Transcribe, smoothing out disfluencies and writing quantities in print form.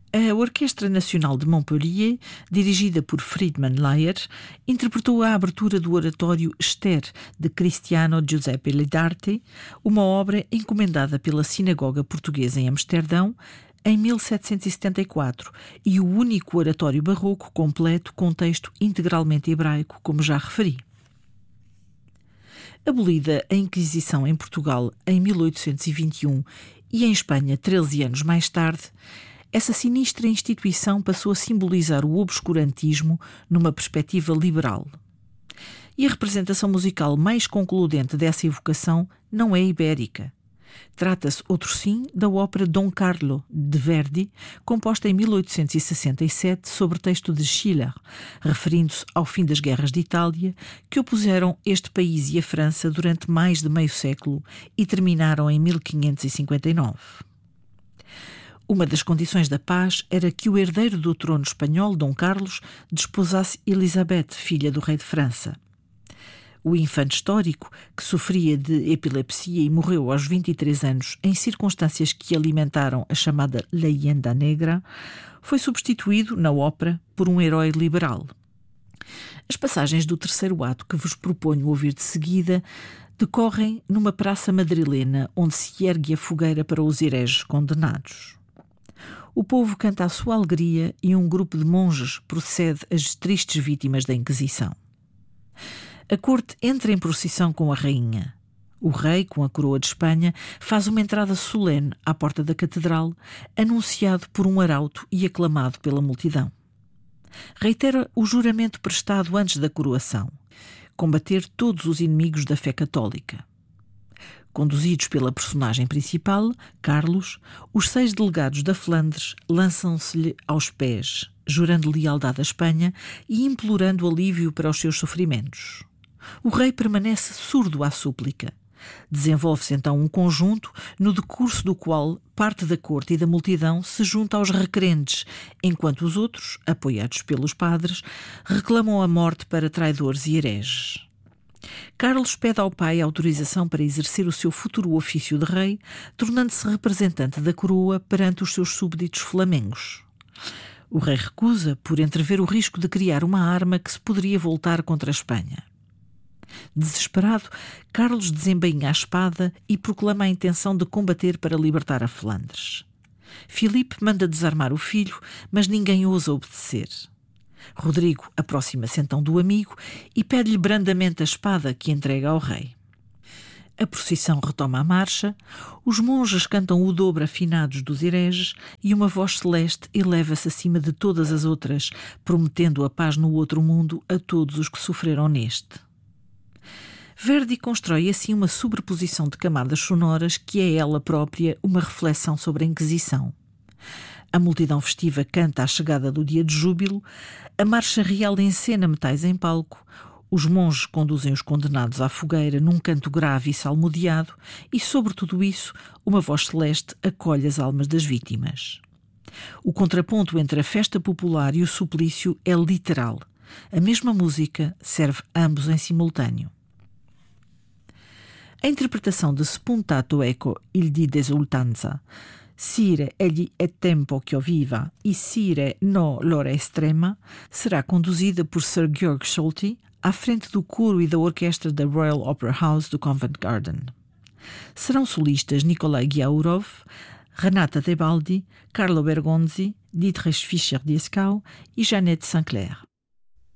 A Orquestra Nacional de Montpellier, dirigida por Friedman Leyer, interpretou a abertura do oratório Esther, de Cristiano Giuseppe Ledarte, uma obra encomendada pela Sinagoga Portuguesa em Amsterdão em 1774 e o único oratório barroco completo com texto integralmente hebraico, como já referi. Abolida a Inquisição em Portugal em 1821 e em Espanha 13 anos mais tarde, essa sinistra instituição passou a simbolizar o obscurantismo numa perspectiva liberal. E a representação musical mais concludente dessa evocação não é ibérica. Trata-se, outro sim, da ópera Dom Carlo, de Verdi, composta em 1867 sobre texto de Schiller, referindo-se ao fim das guerras de Itália, que opuseram este país e a França durante mais de meio século e terminaram em 1559. Uma das condições da paz era que o herdeiro do trono espanhol, Dom Carlos, desposasse Elizabeth, filha do rei de França. O infante histórico, que sofria de epilepsia e morreu aos 23 anos em circunstâncias que alimentaram a chamada Leyenda Negra, foi substituído, na ópera, por um herói liberal. As passagens do terceiro ato que vos proponho ouvir de seguida decorrem numa praça madrilena onde se ergue a fogueira para os hereges condenados. O povo canta a sua alegria e um grupo de monges procede às tristes vítimas da Inquisição. A corte entra em procissão com a rainha. O rei, com a coroa de Espanha, faz uma entrada solene à porta da catedral, anunciado por um arauto e aclamado pela multidão. Reitera o juramento prestado antes da coroação: combater todos os inimigos da fé católica. Conduzidos pela personagem principal, Carlos, os 6 delegados da Flandres lançam-se-lhe aos pés, jurando lealdade à Espanha e implorando alívio para os seus sofrimentos. O rei permanece surdo à súplica. Desenvolve-se então um conjunto, no decurso do qual parte da corte e da multidão se junta aos requerentes, enquanto os outros, apoiados pelos padres, reclamam a morte para traidores e hereges. Carlos pede ao pai autorização para exercer o seu futuro ofício de rei, tornando-se representante da coroa perante os seus súbditos flamengos. O rei recusa, por entrever o risco de criar uma arma que se poderia voltar contra a Espanha. Desesperado, Carlos desembainha a espada e proclama a intenção de combater para libertar a Flandres. Filipe manda desarmar o filho, mas ninguém ousa obedecer. Rodrigo aproxima-se então do amigo e pede-lhe brandamente a espada que entrega ao rei. A procissão retoma a marcha, os monges cantam o dobro afinados dos hereges e uma voz celeste eleva-se acima de todas as outras, prometendo a paz no outro mundo a todos os que sofreram neste. Verdi constrói assim uma sobreposição de camadas sonoras que é ela própria uma reflexão sobre a Inquisição. A multidão festiva canta a chegada do dia de júbilo, a marcha real encena metais em palco, os monges conduzem os condenados à fogueira num canto grave e salmodiado e, sobre tudo isso, uma voz celeste acolhe as almas das vítimas. O contraponto entre a festa popular e o suplício é literal. A mesma música serve ambos em simultâneo. A interpretação de Spuntato Eco il di desultanza, Sire egli è tempo che io viva e Sire no l'ora extrema, será conduzida por Sir Georg Scholti à frente do coro e da orquestra da Royal Opera House do Covent Garden. Serão solistas Nikolai Giaurov, Renata Tebaldi, Carlo Bergonzi, Dietrich Fischer-Dieskau e Jeanette Sinclair.